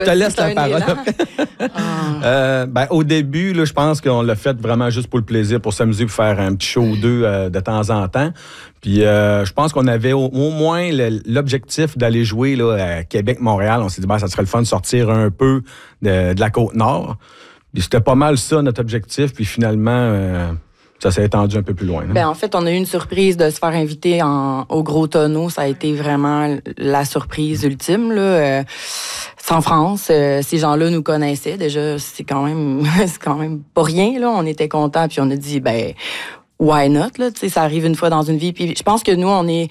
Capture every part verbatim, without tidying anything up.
Je te laisse la parole. ah. euh, ben, au début, là, je pense qu'on l'a fait vraiment juste pour le plaisir, pour s'amuser, pour faire un petit show ou deux euh, de temps en temps. Puis euh, je pense qu'on avait au, au moins le, l'objectif d'aller jouer là, à Québec-Montréal. On s'est dit, ben, ça serait le fun de sortir un peu de, de la Côte-Nord. Puis c'était pas mal ça, notre objectif. Puis finalement... Euh, ça s'est étendu un peu plus loin. Hein? Ben, en fait, on a eu une surprise de se faire inviter en, au Gros Tonneau. Ça a été vraiment la surprise ultime. Là. Euh, c'est en France. Euh, ces gens-là nous connaissaient. Déjà, c'est quand même c'est quand même pas rien. Là. On était contents. Puis on a dit, ben, why not? Là? Ça arrive une fois dans une vie. Puis je pense que nous, on est,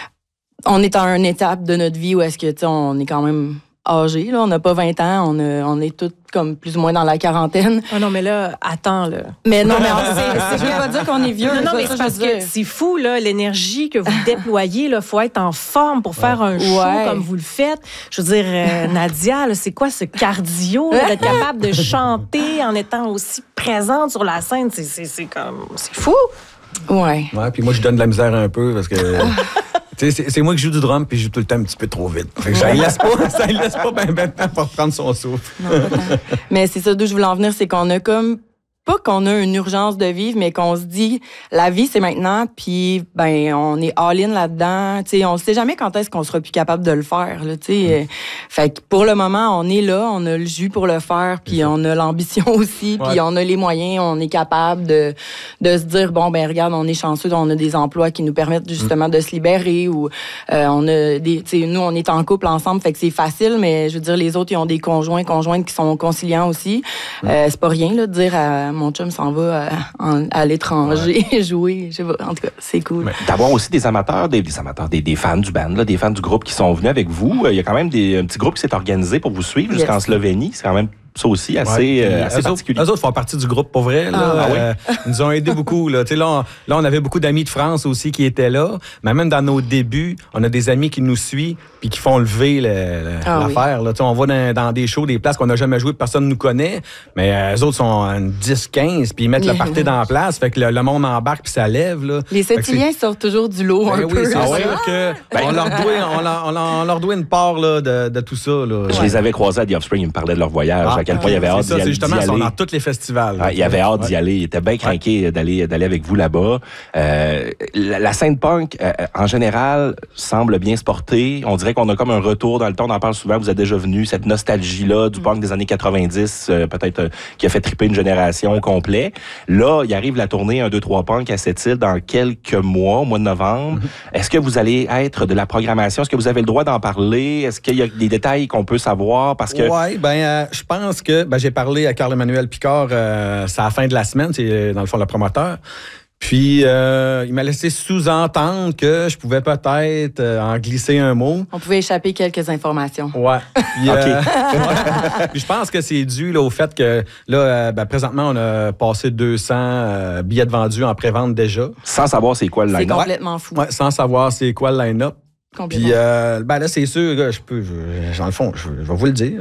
on est à une étape de notre vie où est-ce que on est quand même âgés. Là. On n'a pas vingt ans. On, a, on est tous comme plus ou moins dans la quarantaine. Ah non, mais là, attends, là. Mais non, mais on, c'est, c'est, je veux pas dire qu'on est vieux. Non, non, mais c'est parce que c'est fou, là, l'énergie que vous déployez, là. Faut être en forme pour faire un show ouais. comme vous le faites. Je veux dire, euh, Nadia, là, c'est quoi ce cardio, là, d'être capable de chanter en étant aussi présente sur la scène? C'est, c'est, c'est comme... C'est fou! Ouais. Ouais, puis moi, je donne de la misère un peu parce que... C'est, c'est moi qui joue du drum puis je joue tout le temps un petit peu trop vite. Fait que ça ne laisse pas, ça laisse pas ben, ben temps pour prendre son souffle. Non, mais c'est ça d'où je voulais en venir, c'est qu'on a comme pas qu'on a une urgence de vivre, mais qu'on se dit la vie c'est maintenant, puis ben on est all-in là-dedans. Tu sais, on sait jamais quand est-ce qu'on sera plus capable de le faire. Là, tu sais, mm. fait que pour le moment on est là, on a le jus pour le faire, puis on a l'ambition aussi, puis ouais. on a les moyens, on est capable de de se dire bon ben regarde, on est chanceux, on a des emplois qui nous permettent justement mm. de se libérer ou euh, on a des, tu sais, nous on est en couple ensemble, fait que c'est facile, mais je veux dire les autres ils ont des conjoints, conjointes qui sont conciliants aussi. Mm. Euh, c'est pas rien là de dire à mon chum s'en va à, à l'étranger ouais. jouer. Je sais pas. En tout cas, c'est cool. Mais d'avoir aussi des amateurs, des, des amateurs, des, des fans du band, là, des fans du groupe qui sont venus avec vous. Il y a quand même des, un petit groupe qui s'est organisé pour vous suivre yes. jusqu'en Slovénie. C'est quand même ça aussi assez, ouais. euh, assez eux particulier. Autres, eux autres font partie du groupe, pour vrai. Là, ah, euh, oui? Ils nous ont aidés beaucoup. Là. Là, on, là, on avait beaucoup d'amis de France aussi qui étaient là. Mais même dans nos débuts, on a des amis qui nous suivent puis qui font lever le, le, ah, l'affaire. Oui. Là. On va dans, dans des shows, des places qu'on n'a jamais joué, personne ne nous connaît. Mais euh, eux autres sont en dix quinze puis ils mettent le party dans la place. Fait que le, le monde embarque puis ça lève. Là. Les Septiliens sortent toujours du lot ben un oui, peu. C'est sûr que ben, on, leur doit, on, leur, on, leur, on leur doit une part là, de, de tout ça. Là. Je ouais. les avais croisés à The Offspring. Ils me parlaient de leur voyage, ah, à quel point il y avait hâte d'y aller. Justement, ils sont dans tous les festivals. Ah, il avait hâte ouais. d'y aller. Il était bien craqué ouais. d'aller, d'aller avec vous là-bas. Euh, la, la scène punk, euh, en général, semble bien se porter. On dirait qu'on a comme un retour dans le temps. On en parle souvent. Vous êtes déjà venu. Cette nostalgie-là du mm. punk des années quatre-vingt-dix, euh, peut-être euh, qui a fait triper une génération complète. Là, il arrive la tournée un, deux, trois punk à cette île dans quelques mois, au mois de novembre. Mm-hmm. Est-ce que vous allez être de la programmation? Est-ce que vous avez le droit d'en parler? Est-ce qu'il y a des détails qu'on peut savoir? Parce que... Oui, ben, euh, je pense que ben, j'ai parlé à Carl-Emmanuel Picard, euh, c'est à la fin de la semaine, c'est dans le fond le promoteur. Puis, euh, il m'a laissé sous-entendre que je pouvais peut-être euh, en glisser un mot. On pouvait échapper quelques informations. Ouais. Puis, euh, ouais. Puis je pense que c'est dû là, au fait que, là, euh, ben, présentement, on a passé deux cents euh, billets de vendus en pré-vente déjà. Sans savoir c'est quoi le line-up. C'est complètement fou. Ouais, sans savoir c'est quoi le line-up. Puis, euh, ben là, c'est sûr, là, je peux, je, dans le fond, je, je vais vous le dire.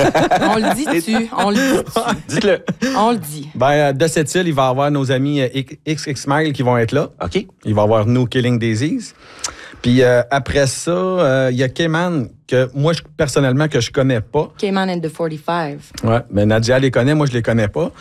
On le dit dessus, on le dit dessus. Dites-le. On le dit. Ben, de cette île, il va y avoir nos amis X X Mile qui vont être là. OK. Il va y avoir nous, Killing Daisies. Puis euh, après ça, il euh, y a Cayman, que moi, je, personnellement, que je connais pas. Cayman and the forty-five. Ouais, mais Nadia les connaît, moi, je les connais pas.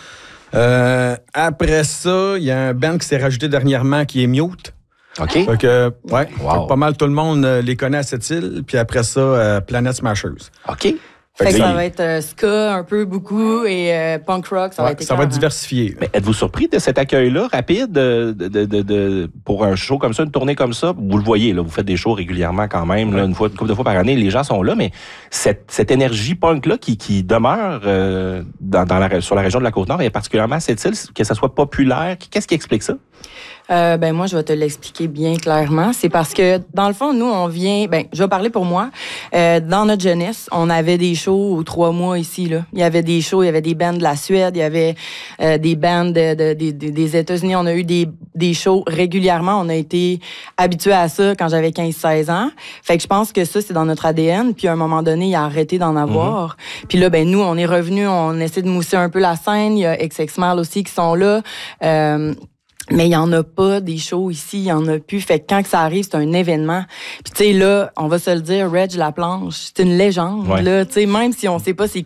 Euh, après ça, il y a un band qui s'est rajouté dernièrement qui est Mute. OK. Fait que, ouais, wow. fait que pas mal tout le monde les connaît à cette île. Puis après ça, euh, Planet Smashers. OK. Fait, fait que ça va être euh, ska un peu beaucoup et euh, punk rock, ça ouais, va être ça va être diversifié. Mais êtes-vous surpris de cet accueil-là rapide de, de, de, de, pour un show comme ça, une tournée comme ça? Vous le voyez, là, vous faites des shows régulièrement quand même, là, une fois, une couple de fois par année, les gens sont là, mais cette, cette énergie punk-là qui, qui demeure euh, dans, dans la, sur la région de la Côte-Nord et particulièrement à cette île, que ça soit populaire, qu'est-ce qui explique ça? Euh, ben moi, je vais te l'expliquer bien clairement. C'est parce que, dans le fond, nous, on vient... Ben, je vais parler pour moi. Euh, dans notre jeunesse, on avait des shows aux trois mois ici, là. Il y avait des shows, il y avait des bands de la Suède, il y avait euh, des bands de, de, de, de, des États-Unis. On a eu des, des shows régulièrement. On a été habitués à ça quand j'avais quinze seize ans. Fait que je pense que ça, c'est dans notre A D N. Puis, à un moment donné, il a arrêté d'en avoir. Mm-hmm. Puis là, ben nous, on est revenus, on essaie de mousser un peu la scène. Il y a X X Mal aussi qui sont là. Euh, Mais il y en a pas des shows ici, il y en a plus. Fait que quand que ça arrive, c'est un événement. Puis tu sais là, on va se le dire, Reg Laplanche, c'est une légende ouais. là. Tu sais même si on sait pas c'est